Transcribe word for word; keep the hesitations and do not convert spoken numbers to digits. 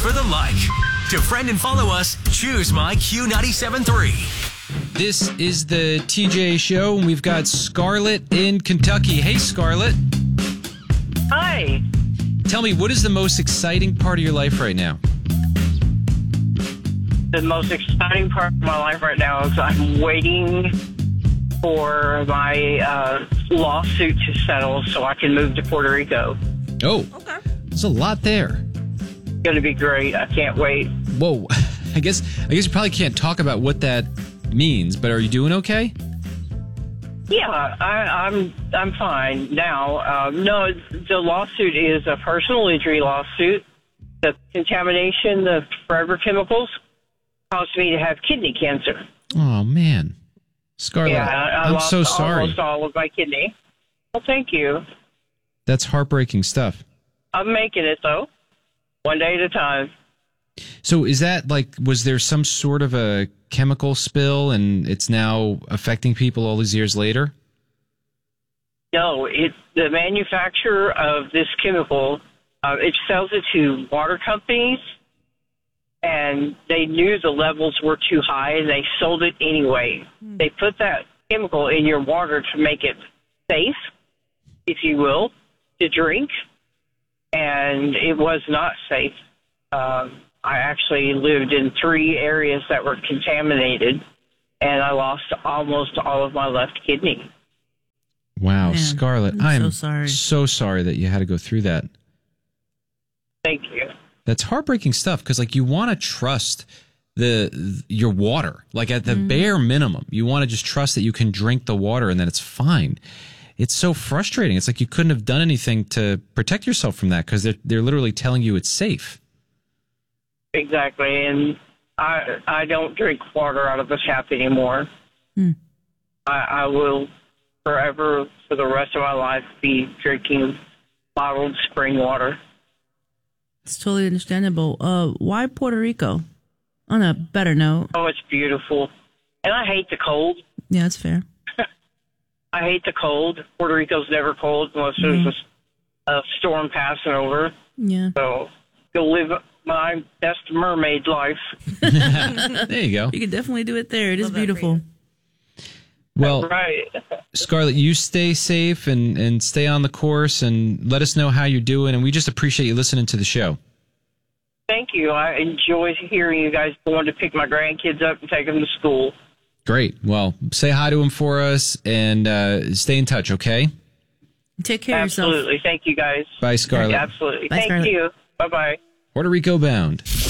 for the like. To friend and follow us, choose My Q ninety-seven point three. This is the T J Show, and we've got Scarlett in Kentucky. Hey, Scarlett. Hi. Tell me, what is the most exciting part of your life right now? The most exciting part of my life right now is I'm waiting for my uh, lawsuit to settle so I can move to Puerto Rico. Oh, Okay. there's a lot there. It's going to be great. I can't wait. Whoa. I guess I guess you probably can't talk about what that means, but are you doing okay? Yeah, I, I'm I'm fine now. Um, no, the lawsuit is a personal injury lawsuit. The contamination, the forever chemicals, caused me to have kidney cancer. Oh, man. Scarlett, Yeah, I, I I'm lost so sorry. almost all of my kidney. Well, thank you. That's heartbreaking stuff. I'm making it, though, one day at a time. So is that like, was there some sort of a chemical spill and it's now affecting people all these years later? No, it the manufacturer of this chemical, uh, it sells it to water companies, and they knew the levels were too high, and they sold it anyway. Mm. They put that chemical in your water to make it safe, if you will, to drink, and it was not safe. Um, I actually lived in three areas that were contaminated, and I lost almost all of my left kidney. Wow, Man, Scarlett, I'm I am so sorry. so sorry that you had to go through that. Thank you. That's heartbreaking stuff because, like, you want to trust the your water. Like, at the mm-hmm. bare minimum, you want to just trust that you can drink the water and that it's fine. It's so frustrating. It's like you couldn't have done anything to protect yourself from that because they're they're literally telling you it's safe. Exactly, and I I don't drink water out of the tap anymore. Mm. I, I will forever, for the rest of my life, be drinking bottled spring water. It's totally understandable. Uh, why Puerto Rico? On a better note. Oh, it's beautiful, and I hate the cold. Yeah, that's fair. I hate the cold. Puerto Rico's never cold unless Mm. there's a, a storm passing over. Yeah. So go live my best mermaid life. There you go. You can definitely do it there. It is Love that for beautiful. Well, Right. Scarlett, you stay safe and, and stay on the course and let us know how you're doing. And we just appreciate you listening to the show. Thank you. I enjoy hearing you guys going to pick my grandkids up and take them to school. Great. Well, say hi to him for us and uh, stay in touch, okay? Take care Absolutely. of yourself. Thank you, guys. Bye, Scarlett. Absolutely. Bye, Thank Scarlett. you. Bye-bye. Puerto Rico bound.